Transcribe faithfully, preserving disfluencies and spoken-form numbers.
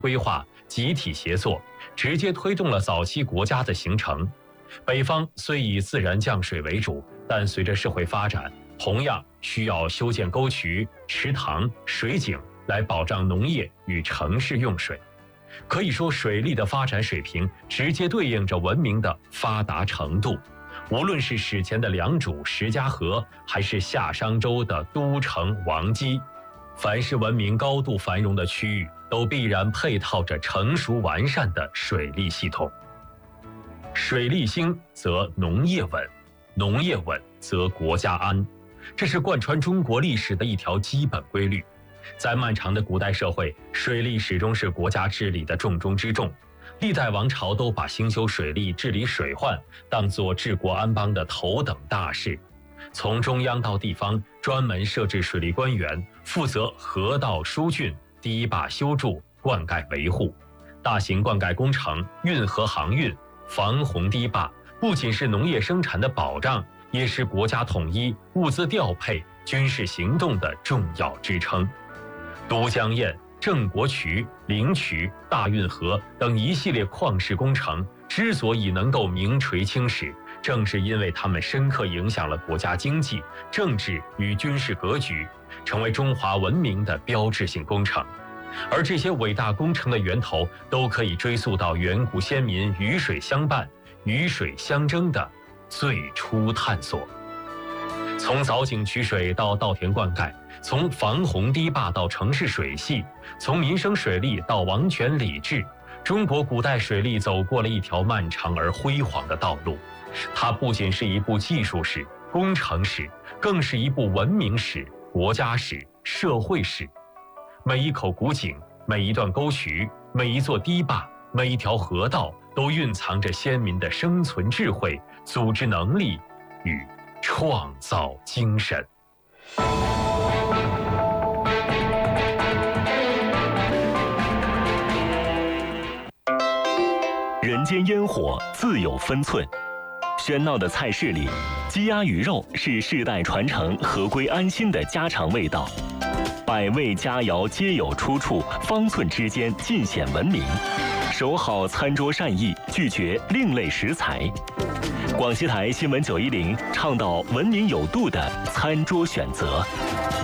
规划、集体协作，直接推动了早期国家的形成。北方虽以自然降水为主，但随着社会发展，同样需要修建沟渠、池塘、水井来保障农业与城市用水。可以说，水利的发展水平直接对应着文明的发达程度。无论是史前的良渚、石家河，还是夏商周的都城王畿，凡是文明高度繁荣的区域，都必然配套着成熟完善的水利系统。水利兴则农业稳，农业稳则国家安，这是贯穿中国历史的一条基本规律。在漫长的古代社会，水利始终是国家治理的重中之重。历代王朝都把兴修水利、治理水患当作治国安邦的头等大事。从中央到地方，专门设置水利官员，负责河道疏浚、堤坝修筑、灌溉维护。大型灌溉工程、运河航运、防洪堤坝，不仅是农业生产的保障，也是国家统一、物资调配、军事行动的重要支撑。都江堰、郑国渠、灵渠、大运河等一系列旷世工程之所以能够名垂青史，正是因为它们深刻影响了国家经济、政治与军事格局，成为中华文明的标志性工程。而这些伟大工程的源头，都可以追溯到远古先民与水相伴、与水相争的最初探索。从藻井取水到稻田灌溉，从防洪堤坝到城市水系，从民生水利到王权礼治，中国古代水利走过了一条漫长而辉煌的道路。它不仅是一部技术史、工程史，更是一部文明史、国家史、社会史。每一口古井，每一段沟渠，每一座堤坝，每一条河道，都蕴藏着先民的生存智慧、组织能力与创造精神。 人间烟火自有分寸，喧闹的菜市里，鸡鸭鱼肉是世代传承、合归安心的家常味道。百味佳肴皆有出处，方寸之间尽显文明。守好餐桌善意，拒绝另类食材。广西台新闻九一零倡导文明有度的餐桌选择。